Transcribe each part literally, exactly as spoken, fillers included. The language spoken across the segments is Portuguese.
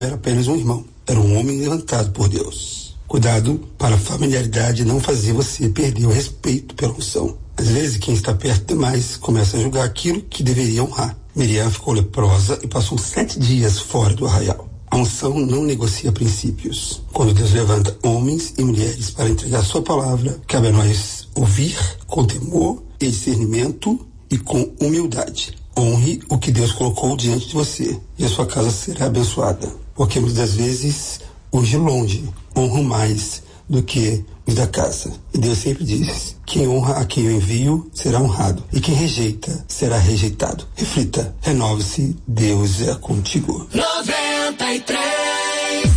era apenas um irmão, era um homem levantado por Deus. Cuidado para a familiaridade não fazer você perder o respeito pela unção. Às vezes, quem está perto demais começa a julgar aquilo que deveria honrar. Miriam ficou leprosa e passou sete dias fora do arraial. A unção não negocia princípios. Quando Deus levanta homens e mulheres para entregar sua palavra, cabe a nós ouvir com temor e discernimento e com humildade. Honre o que Deus colocou diante de você e a sua casa será abençoada. Porque muitas vezes, os de longe honram mais do que os da casa. E Deus sempre diz: quem honra a quem eu envio será honrado, e quem rejeita será rejeitado. Reflita, renove-se, Deus é contigo. noventa e três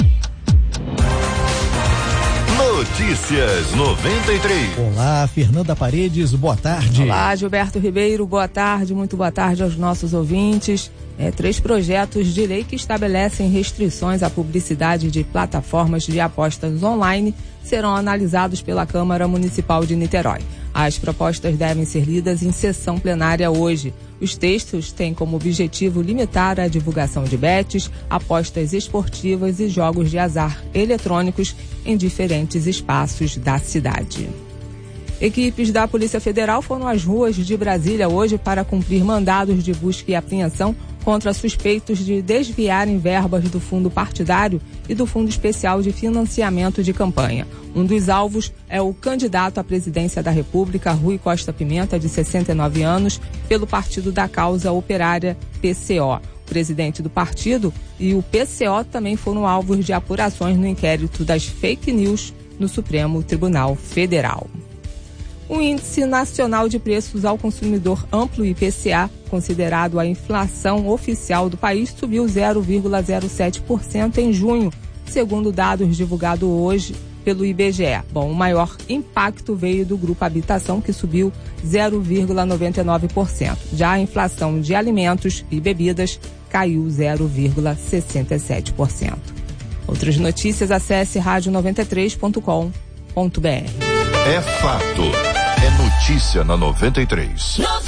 Notícias noventa e três. Olá, Fernanda Paredes, boa tarde. Olá, Gilberto Ribeiro, boa tarde, muito boa tarde aos nossos ouvintes. É, três projetos de lei que estabelecem restrições à publicidade de plataformas de apostas online serão analisados pela Câmara Municipal de Niterói. As propostas devem ser lidas em sessão plenária hoje. Os textos têm como objetivo limitar a divulgação de bets, apostas esportivas e jogos de azar eletrônicos em diferentes espaços da cidade. Equipes da Polícia Federal foram às ruas de Brasília hoje para cumprir mandados de busca e apreensão contra suspeitos de desviarem verbas do fundo partidário e do Fundo Especial de Financiamento de Campanha. Um dos alvos é o candidato à presidência da República, Rui Costa Pimenta, de sessenta e nove anos, pelo Partido da Causa Operária, P C O. O presidente do partido e o P C O também foram alvos de apurações no inquérito das fake news no Supremo Tribunal Federal. O Índice Nacional de Preços ao Consumidor Amplo, I P C A, considerado a inflação oficial do país, subiu zero vírgula zero sete por cento em junho, segundo dados divulgados hoje pelo I B G E. Bom, o maior impacto veio do Grupo Habitação, que subiu zero vírgula noventa e nove por cento. Já a inflação de alimentos e bebidas caiu zero vírgula sessenta e sete por cento. Outras notícias, acesse rádio noventa e três ponto com ponto br. É fato. É notícia na noventa e três.